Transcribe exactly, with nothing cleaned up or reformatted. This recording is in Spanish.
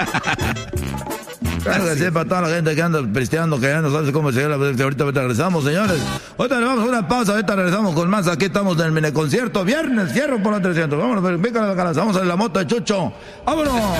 Claro que sí, para toda la gente que anda pisteando, que ya no sabe cómo se ahorita, ahorita regresamos, señores. Ahorita le vamos a una pausa, ahorita regresamos con más. Aquí estamos en el mini concierto, viernes, cierro por la trescientos. Vámonos, venga la cara, vamos a la moto de Chucho. ¡Vámonos!